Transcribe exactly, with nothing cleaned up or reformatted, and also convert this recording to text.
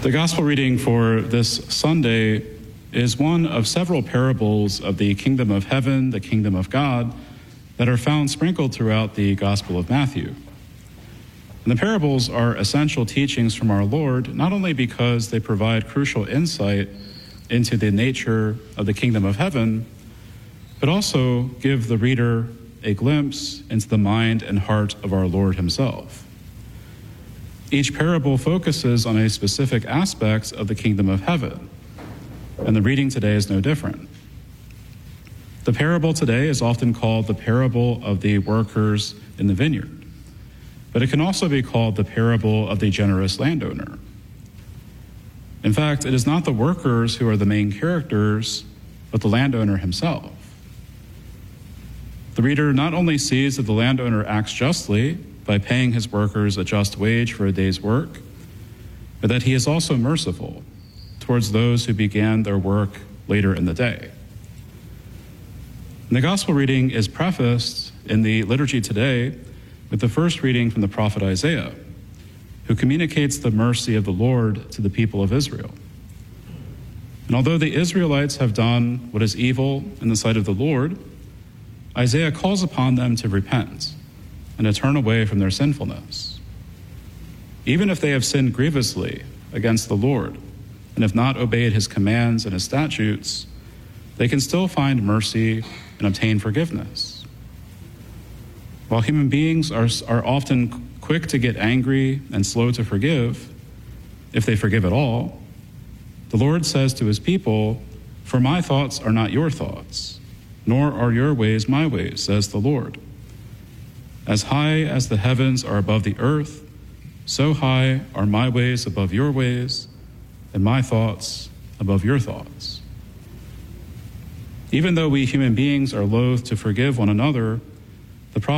The gospel reading for this Sunday is one of several parables of the kingdom of heaven, the kingdom of God, that are found sprinkled throughout the Gospel of Matthew. And the parables are essential teachings from our Lord, not only because they provide crucial insight into the nature of the kingdom of heaven, but also give the reader a glimpse into the mind and heart of our Lord himself. Each parable focuses on a specific aspect of the kingdom of heaven, and the reading today is no different. The parable today is often called the parable of the workers in the vineyard, but it can also be called the parable of the generous landowner. In fact, it is not the workers who are the main characters, but the landowner himself. The reader not only sees that the landowner acts justly by paying his workers a just wage for a day's work, but that he is also merciful towards those who began their work later in the day. And the gospel reading is prefaced in the liturgy today with the first reading from the prophet Isaiah, who communicates the mercy of the Lord to the people of Israel. And although the Israelites have done what is evil in the sight of the Lord, Isaiah calls upon them to repent and to turn away from their sinfulness. Even if they have sinned grievously against the Lord and have not obeyed his commands and his statutes, they can still find mercy and obtain forgiveness. While human beings are, are often quick to get angry and slow to forgive, if they forgive at all, the Lord says to his people, "For my thoughts are not your thoughts, nor are your ways my ways, says the Lord. As high as the heavens are above the earth, so high are my ways above your ways, and my thoughts above your thoughts." Even though we human beings are loath to forgive one another, the prophet